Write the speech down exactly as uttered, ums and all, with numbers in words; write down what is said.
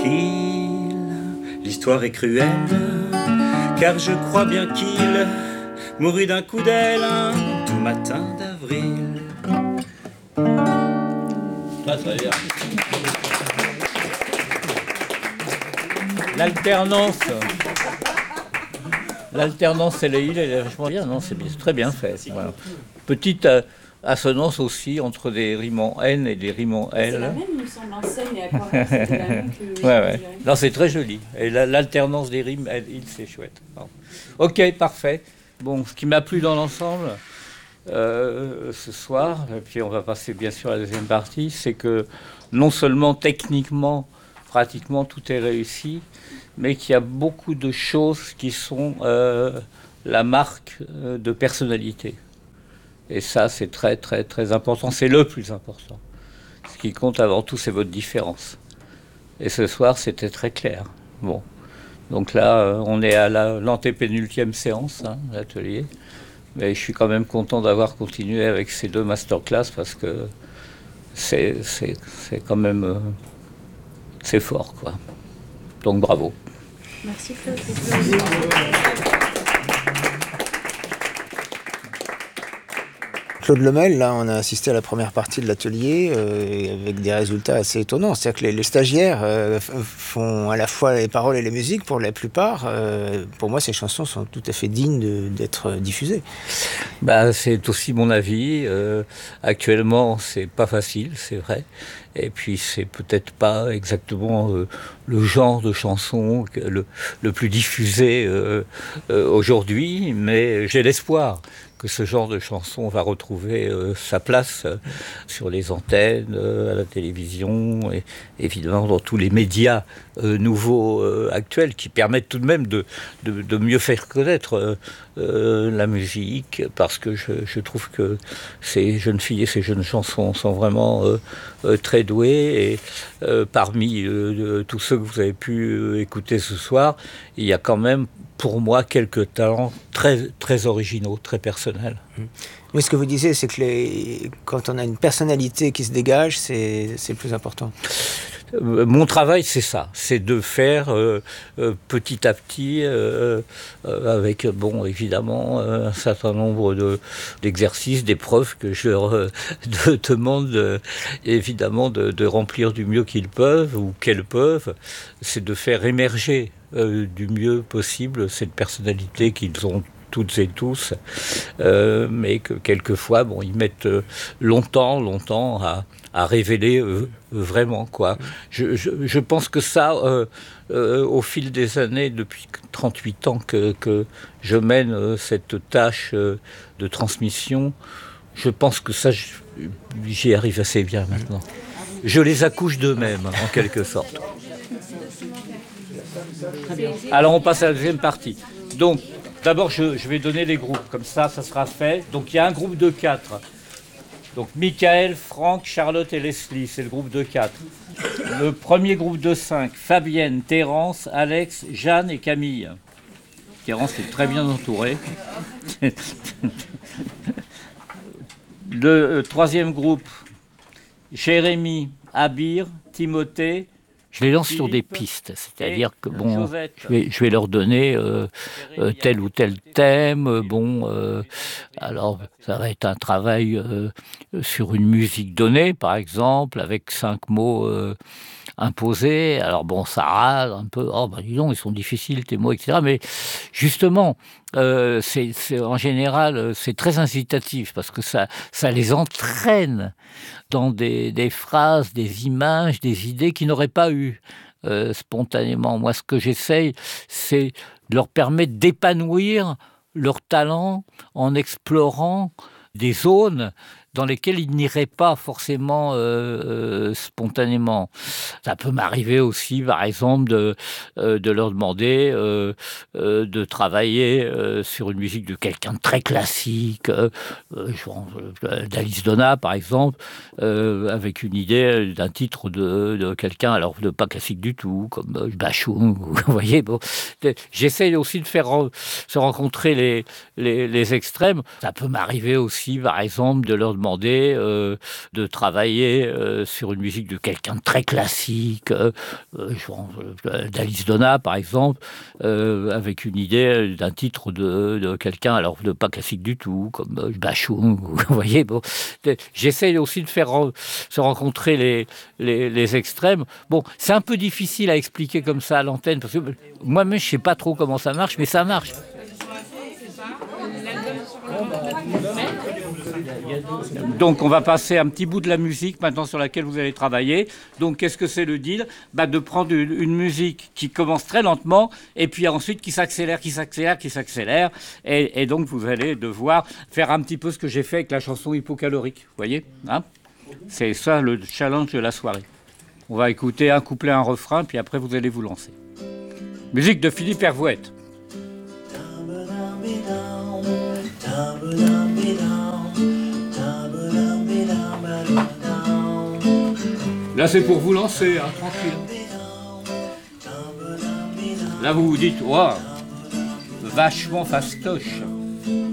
tranquille, l'histoire est cruelle, car je crois bien qu'il mourut d'un coup d'aile un tout matin d'avril. Très très bien. L'alternance. L'alternance et les îles, elle est vachement bien, non, c'est très bien fait. Voilà. Petite euh, assonance aussi entre des rimes en N et des rimes en L. C'est la même, il me semble, en scène et aquarelle, c'était la même que... Ouais, ouais. Non, c'est très joli. Et la, l'alternance des rimes, L, île, c'est chouette. Bon. Ok, parfait. Bon, ce qui m'a plu dans l'ensemble, euh, ce soir, et puis on va passer bien sûr à la deuxième partie, c'est que non seulement techniquement, pratiquement tout est réussi, mais qu'il y a beaucoup de choses qui sont euh, la marque euh, de personnalité. Et ça, c'est très, très, très important. C'est le plus important. Ce qui compte avant tout, c'est votre différence. Et ce soir, c'était très clair. Bon. Donc là, euh, on est à la, l'antépénultième séance, hein, l'atelier. Mais je suis quand même content d'avoir continué avec ces deux masterclass parce que c'est, c'est, c'est quand même... Euh, c'est fort, quoi. Donc bravo. Merci Claude. Claude Lemel, là, on a assisté à la première partie de l'atelier euh, avec des résultats assez étonnants. C'est-à-dire que les, les stagiaires euh, font à la fois les paroles et les musiques pour la plupart. Euh, pour moi, ces chansons sont tout à fait dignes de, d'être diffusées. Bah, c'est aussi mon avis. Euh, actuellement, c'est pas facile, c'est vrai. Et puis, c'est peut-être pas exactement euh, le genre de chanson le, le plus diffusé euh, euh, aujourd'hui, mais j'ai l'espoir que ce genre de chanson va retrouver euh, sa place euh, sur les antennes, euh, à la télévision, et évidemment dans tous les médias euh, nouveaux euh, actuels qui permettent tout de même de, de, de mieux faire connaître euh, euh, la musique, parce que je, je trouve que ces jeunes filles et ces jeunes chansons sont vraiment euh, euh, très douées, et euh, parmi euh, tous ceux que vous avez pu euh, écouter ce soir, il y a quand même pour moi quelques talents très, très originaux, très personnels. Mais ce que vous disiez, c'est que les... quand on a une personnalité qui se dégage, c'est, c'est le plus important. Euh, mon travail, c'est ça, c'est de faire euh, euh, petit à petit, euh, euh, avec, bon, évidemment, euh, un certain nombre de, d'exercices, d'épreuves que je leur euh, de, demande, euh, évidemment, de, de remplir du mieux qu'ils peuvent ou qu'elles peuvent. C'est de faire émerger euh, du mieux possible cette personnalité qu'ils ont toutes et tous, euh, mais que quelquefois, bon, ils mettent euh, longtemps, longtemps à, à révéler euh, vraiment, quoi. Je, je, je pense que ça, euh, euh, au fil des années, depuis trente-huit ans que, que je mène euh, cette tâche euh, de transmission, je pense que ça, j'y arrive assez bien maintenant. Je les accouche d'eux-mêmes, en quelque sorte. Alors, on passe à la deuxième partie. Donc, d'abord, je, je vais donner les groupes, comme ça, ça sera fait. Donc, il y a un groupe de quatre. Donc, Michael, Franck, Charlotte et Leslie, c'est le groupe de quatre. Le premier groupe de cinq, Fabienne, Thérence, Alex, Jeanne et Camille. Thérence est très bien entourée. Le euh, troisième groupe, Jérémy, Abir, Timothée. Je les lance sur des pistes, c'est-à-dire que bon, je vais, je vais leur donner euh, euh, tel ou tel thème. Bon, euh, alors ça va être un travail euh, sur une musique donnée, par exemple, avec cinq mots euh, imposés. Alors bon, ça râle un peu. Oh ben dis donc, ils sont difficiles tes mots, et cetera. Mais justement, euh, c'est, c'est en général, c'est très incitatif parce que ça, ça les entraîne dans des, des phrases, des images, des idées qu'ils n'auraient pas eues euh, spontanément. Moi, ce que j'essaye, c'est de leur permettre d'épanouir leur talent en explorant des zones dans lesquelles ils n'iraient pas forcément euh, euh, spontanément. Ça peut m'arriver aussi, par exemple, de, euh, de leur demander euh, euh, de travailler euh, sur une musique de quelqu'un de très classique, euh, genre, euh, d'Alice Donna, par exemple, euh, avec une idée d'un titre de, de quelqu'un, alors de pas classique du tout, comme euh, Bachung, vous voyez. Bon, j'essaie aussi de faire re- se rencontrer les, les, les extrêmes. Ça peut m'arriver aussi, par exemple, de leur demander demandé euh, de travailler euh, sur une musique de quelqu'un de très classique, euh, genre euh, d'Alice Donna par exemple, euh, avec une idée d'un titre de, de quelqu'un, alors de pas classique du tout, comme euh, Bachung, vous voyez. Bon, j'essaie aussi de faire re- se rencontrer les, les, les extrêmes. Bon, c'est un peu difficile à expliquer comme ça à l'antenne, parce que moi-même je sais pas trop comment ça marche, mais ça marche. Donc on va passer un petit bout de la musique maintenant sur laquelle vous allez travailler. Donc qu'est-ce que c'est le deal ? Bah, de prendre une, une musique qui commence très lentement et puis ensuite qui s'accélère, qui s'accélère, qui s'accélère. Et, et donc vous allez devoir faire un petit peu ce que j'ai fait avec la chanson Hypocalorique. Vous voyez, hein ? C'est ça le challenge de la soirée. On va écouter un couplet, un refrain, puis après vous allez vous lancer. Musique de Philippe Hervouette. Là, c'est pour vous lancer, hein, tranquille. Là, vous vous dites, waouh, vachement fastoche.